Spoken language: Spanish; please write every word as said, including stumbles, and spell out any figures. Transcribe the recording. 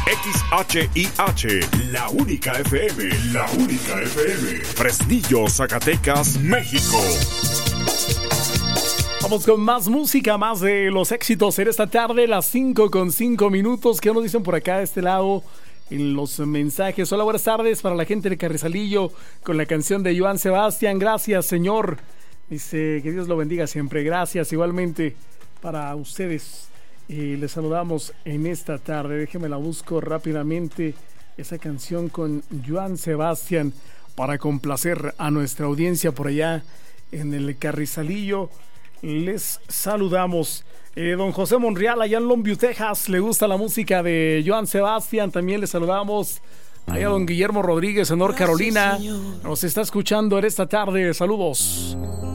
X H I H, la única F M, la única F M. Fresnillo, Zacatecas, México. Vamos con más música, más de los éxitos en esta tarde, las cinco con cinco minutos. ¿Qué nos dicen por acá de este lado en los mensajes? Hola, buenas tardes para la gente de Carrizalillo con la canción de Joan Sebastián. Gracias, señor. Dice que Dios lo bendiga siempre. Gracias, igualmente para ustedes. Y les saludamos en esta tarde. Déjenme la busco rápidamente, esa canción con Joan Sebastián, para complacer a nuestra audiencia por allá en el Carrizalillo. Les saludamos. Eh, don José Monreal, allá en Longview, Texas, le gusta la música de Joan Sebastián. También le saludamos allá a don Guillermo Rodríguez en North Carolina. Nos está escuchando en esta tarde. Saludos.